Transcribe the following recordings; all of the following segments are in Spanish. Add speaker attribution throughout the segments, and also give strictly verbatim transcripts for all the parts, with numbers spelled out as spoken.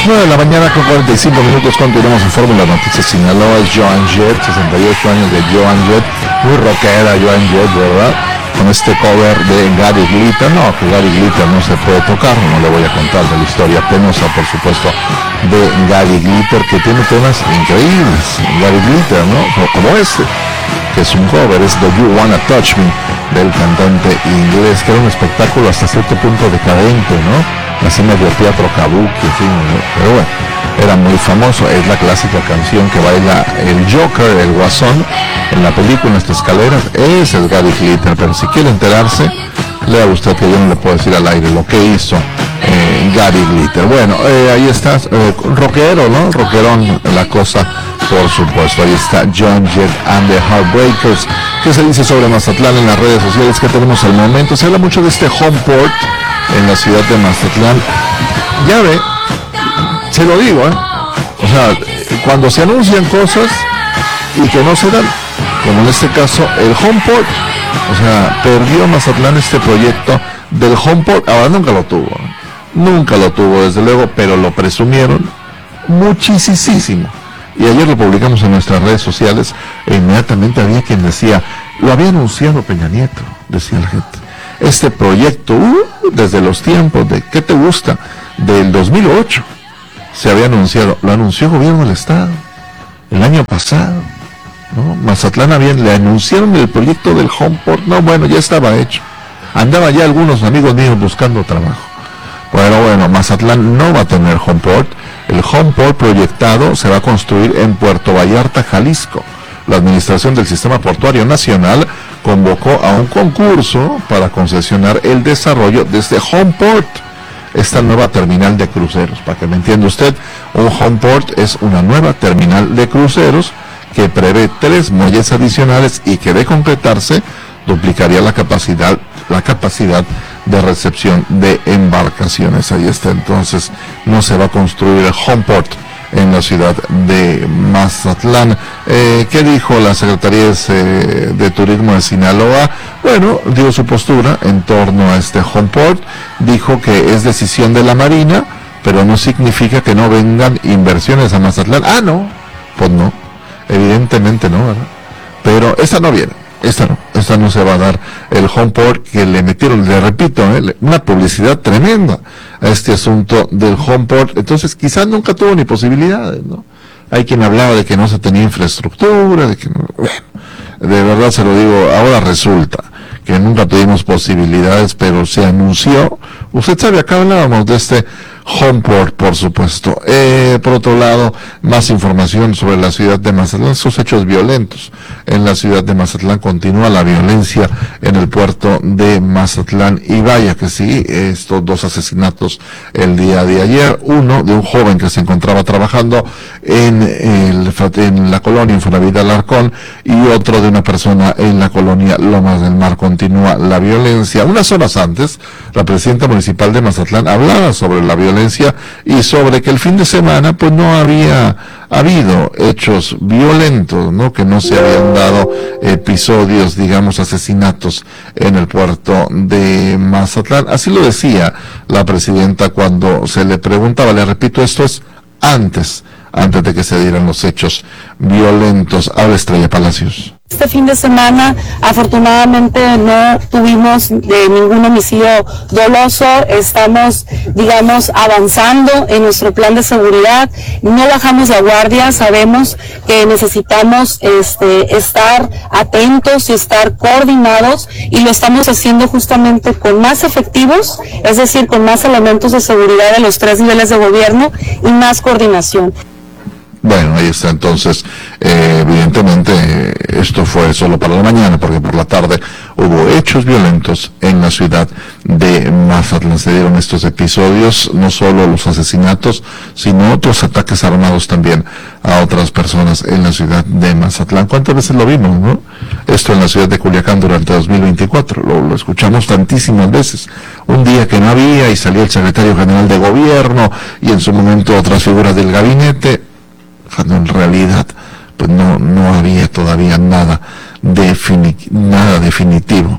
Speaker 1: nueve de la mañana con cuarenta y cinco minutos, continuamos en Fórmula Noticias Sinaloa. Es Joan Jett, sesenta y ocho años de Joan Jett, muy rockera Joan Jett, ¿verdad? Con este cover de Gary Glitter. No, que Gary Glitter no se puede tocar, no le voy a contar de la historia penosa, por supuesto, de Gary Glitter, que tiene temas increíbles. Gary Glitter, ¿no? Como este, que es un cover, es The You Wanna Touch Me, del cantante inglés, que era un espectáculo hasta cierto punto decadente, ¿no? Escenas de teatro kabuki, en fin, ¿no? Pero bueno, era muy famoso. Es la clásica canción que baila el Joker, el Guasón, en la película, en estas escaleras. Ese es Gary Glitter, pero si quiere enterarse, lea usted, que yo no le puedo decir al aire lo que hizo eh, Gary Glitter. Bueno, eh, ahí está, eh, rockero, ¿no? Rockerón la cosa, por supuesto. Ahí está Joan Jett and the Heartbreakers. ¿Qué se dice sobre Mazatlán en las redes sociales? ¿Qué tenemos al momento? Se habla mucho de este Homeport en la ciudad de Mazatlán. Ya ve, se lo digo, ¿eh? O sea, cuando se anuncian cosas y que no se dan, como en este caso el Homeport, o sea, perdió Mazatlán este proyecto del Homeport. Ahora nunca lo tuvo, ¿eh? Nunca lo tuvo, desde luego, pero lo presumieron muchísimo. Y ayer lo publicamos en nuestras redes sociales e inmediatamente había quien decía, lo había anunciado Peña Nieto, decía la gente. Este proyecto, uh, desde los tiempos de, ¿qué te gusta? Del dos mil ocho, se había anunciado, lo anunció el gobierno del estado, el año pasado, ¿no? Mazatlán había, le anunciaron el proyecto del Homeport, no, bueno, ya estaba hecho, andaba ya algunos amigos míos buscando trabajo. Bueno, bueno, Mazatlán no va a tener Homeport. El Homeport proyectado se va a construir en Puerto Vallarta, Jalisco. La Administración del Sistema Portuario Nacional convocó a un concurso para concesionar el desarrollo de este Homeport, esta nueva terminal de cruceros. Para que me entienda usted, un Homeport es una nueva terminal de cruceros que prevé tres muelles adicionales y que, de concretarse, duplicaría la capacidad, la capacidad de recepción de embarcaciones. Ahí está, entonces no se va a construir el Homeport en la ciudad de Mazatlán. Eh, ¿Qué dijo la Secretaría de, de Turismo de Sinaloa? Bueno, dio su postura en torno a este Homeport, dijo que es decisión de la Marina, pero no significa que no vengan inversiones a Mazatlán. Ah, no, pues no, evidentemente no, ¿verdad? Pero esta no viene. Esta no, esta no se va a dar, el Homeport, que le metieron, le repito, ¿eh? una publicidad tremenda a este asunto del Homeport. Entonces quizás nunca tuvo ni posibilidades, ¿no? Hay quien hablaba de que no se tenía infraestructura, de que no, bueno, de verdad se lo digo, ahora resulta que nunca tuvimos posibilidades, pero se anunció. Usted sabe, acá hablábamos de este Homeport, por supuesto. Eh, por otro lado, más información sobre la ciudad de Mazatlán, esos hechos violentos en la ciudad de Mazatlán. Continúa la violencia en el puerto de Mazatlán, y vaya que sí, estos dos asesinatos el día de ayer, uno de un joven que se encontraba trabajando en, el, en la colonia Infonavit Alarcón, y otro de una persona en la colonia Lomas del Mar. Continúa la violencia. Unas horas antes, la presidenta municipal de Mazatlán hablaba sobre la violencia y sobre que el fin de semana pues no había habido hechos violentos, ¿no? Que no se habían dado episodios, digamos, asesinatos en el puerto de Mazatlán. Así lo decía la presidenta cuando se le preguntaba. Le repito, esto es antes, antes de que se dieran los hechos violentos. Habla Estrella Palacios.
Speaker 2: Este fin de semana, afortunadamente, no tuvimos de ningún homicidio doloso. Estamos, digamos, avanzando en nuestro plan de seguridad. No bajamos la guardia. Sabemos que necesitamos este, estar atentos y estar coordinados, y lo estamos haciendo justamente con más efectivos, es decir, con más elementos de seguridad de los tres niveles de gobierno y más coordinación.
Speaker 1: Bueno, ahí está entonces, eh, evidentemente eh, esto fue solo para la mañana, porque por la tarde hubo hechos violentos en la ciudad de Mazatlán. Se dieron estos episodios, no solo los asesinatos, sino otros ataques armados también a otras personas en la ciudad de Mazatlán. ¿Cuántas veces lo vimos, no? Esto en la ciudad de Culiacán durante dos mil veinticuatro, lo, lo escuchamos tantísimas veces. Un día que no había y salía el secretario general de gobierno y en su momento otras figuras del gabinete, cuando en realidad pues no no había todavía nada defini nada definitivo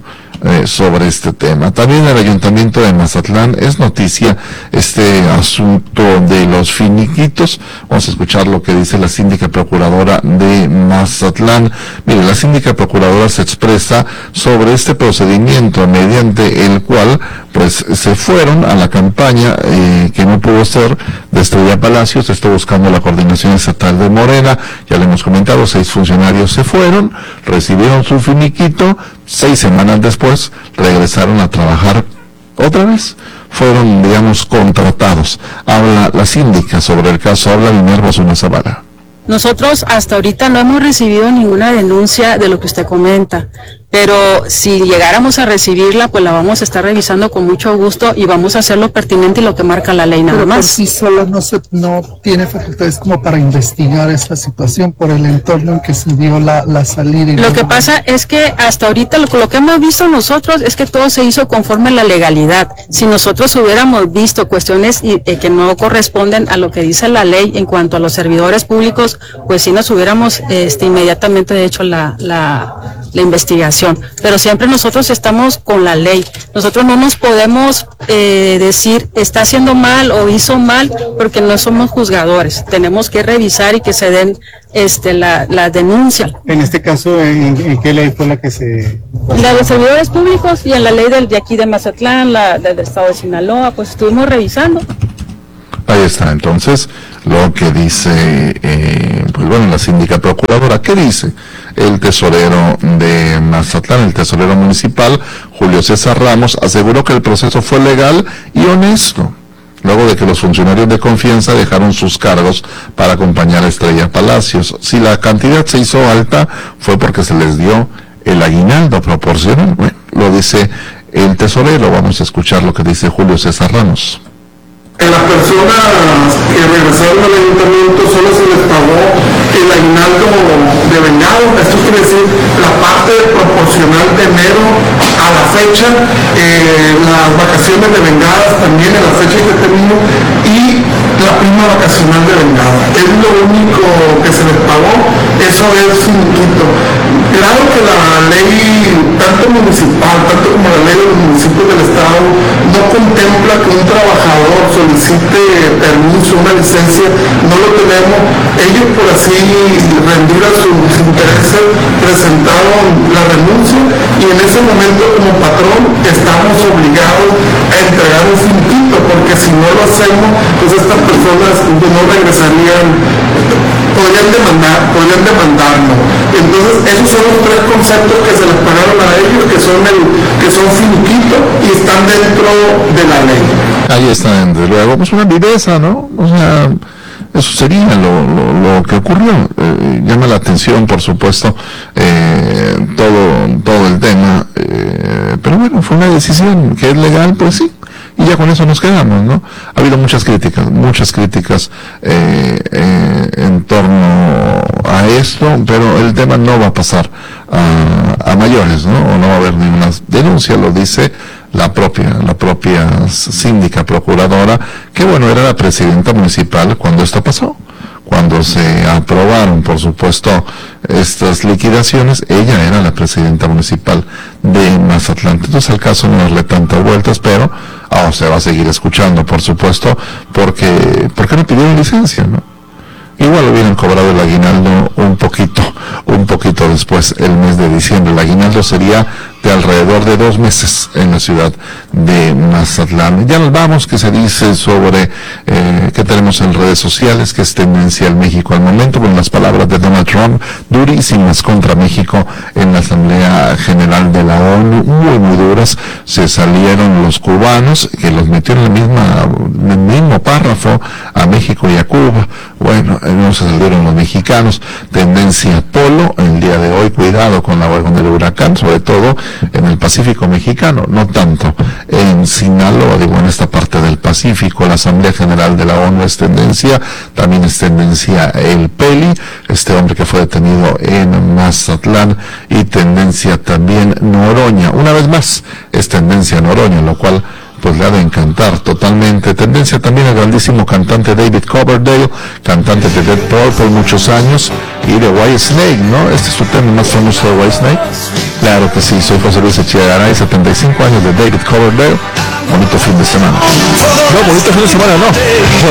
Speaker 1: eh, sobre este tema. También el Ayuntamiento de Mazatlán es noticia este asunto de los finiquitos. Vamos a escuchar lo que dice la síndica procuradora de Mazatlán. Mire, la síndica procuradora se expresa sobre este procedimiento mediante el cual pues se fueron a la campaña eh, que no pudo ser de Estrella Palacios. Está buscando la coordinación estatal de Morena. Ya le hemos comentado, seis funcionarios se fueron, recibieron su finiquito, seis semanas después regresaron a trabajar otra vez. Fueron, digamos, contratados. Habla la síndica sobre el caso, habla Minerva Osuna Zavala.
Speaker 2: Nosotros hasta ahorita no hemos recibido ninguna denuncia de lo que usted comenta, pero si llegáramos a recibirla, pues la vamos a estar revisando con mucho gusto y vamos a hacer lo pertinente y lo que marca la ley nada
Speaker 3: pero
Speaker 2: más.
Speaker 3: Por sí sola no se, no tiene facultades como para investigar esta situación por el entorno en que se dio la, la salida. Y
Speaker 2: lo que pasa es que hasta ahorita lo, lo que hemos visto nosotros es que todo se hizo conforme a la legalidad. Si nosotros hubiéramos visto cuestiones y, eh, que no corresponden a lo que dice la ley en cuanto a los servidores públicos, pues sí nos hubiéramos este, inmediatamente hecho la, la, la investigación. Pero siempre nosotros estamos con la ley. Nosotros no nos podemos eh, decir está haciendo mal o hizo mal porque no somos juzgadores. Tenemos que revisar y que se den este, la, la denuncia.
Speaker 3: En este caso, ¿en, en qué ley fue la que se...?
Speaker 2: La de servidores públicos y en la ley del, de aquí de Mazatlán, la del estado de Sinaloa, pues estuvimos revisando.
Speaker 1: Ahí está, entonces, lo que dice, eh, pues bueno, la síndica procuradora. ¿Qué dice el tesorero de Mazatlán, el tesorero municipal, Julio César Ramos? Aseguró que el proceso fue legal y honesto, luego de que los funcionarios de confianza dejaron sus cargos para acompañar a Estrella Palacios. Si la cantidad se hizo alta, fue porque se les dio el aguinaldo proporcional. Bueno, lo dice el tesorero. Vamos a escuchar lo que dice Julio César Ramos.
Speaker 4: A las personas que regresaron al ayuntamiento solo se les pagó el aguinaldo de vengado. Esto quiere decir la parte proporcional de enero a la fecha, eh, las vacaciones de vengadas también en la fecha que terminó y la prima vacacional de vengada. Es lo único que se les pagó, eso es finiquito. Claro que la ley, tanto municipal, tanto como la ley de los municipios del estado, no contempla que un trabajador solicite permiso, una licencia, no lo tenemos. Ellos por así rendir a sus intereses presentaron la renuncia y en ese momento como patrón estamos obligados a entregar un finiquito, porque si no lo hacemos, pues estas personas no regresarían, podrían demandar, podrían demandarnos. Entonces esos son los tres conceptos que se les pagaron a ellos, que son el, que son finiquitos y están dentro de la ley.
Speaker 1: Ahí está, desde luego, pues una viveza, ¿no? O sea, eso sería lo, lo, lo que ocurrió. Eh, llama la atención, por supuesto, eh, todo, todo el tema, eh, pero bueno, fue una decisión que es legal, pues sí. Y ya con eso nos quedamos, ¿no? Ha habido muchas críticas, muchas críticas eh, eh, en torno a esto, pero el tema no va a pasar a, a mayores, ¿no? O no va a haber ninguna denuncia, lo dice la propia, la propia síndica procuradora, que bueno, era la presidenta municipal cuando esto pasó. Cuando se aprobaron, por supuesto, estas liquidaciones, ella era la presidenta municipal de Mazatlán. Entonces, al caso no darle tantas vueltas, pero oh, se va a seguir escuchando, por supuesto, porque, porque no pidieron licencia, ¿no? Igual hubieran cobrado el aguinaldo un poquito, un poquito después, el mes de diciembre. El aguinaldo sería de alrededor de dos meses en la ciudad de Mazatlán. Ya nos vamos, que se dice sobre eh, que tenemos en redes sociales, que es tendencia en México al momento, con las palabras de Donald Trump, durísimas contra México en la Asamblea General de la ONU, muy, muy duras. Se salieron los cubanos, que los metió en la misma, en el mismo párrafo a México y a Cuba. Bueno, no se salieron los mexicanos. Tendencia polo, el día de hoy, cuidado con la con el huracán, sobre todo en el Pacífico mexicano, no tanto en Sinaloa, digo, en esta parte del Pacífico. La Asamblea General de la ONU es tendencia, también es tendencia el Peli, este hombre que fue detenido en Mazatlán, y tendencia también Noroña. Una vez más, es tendencia Noroña, lo cual pues le ha de encantar totalmente. Tendencia también al grandísimo cantante David Coverdale, cantante de Dead Purple muchos años, y de Whitesnake, ¿no? Este es su tema más famoso de Whitesnake. Claro que sí, soy José Luis Echegaray, setenta y cinco años de David Coverdale. Bonito fin de semana. No, bonito fin de semana no.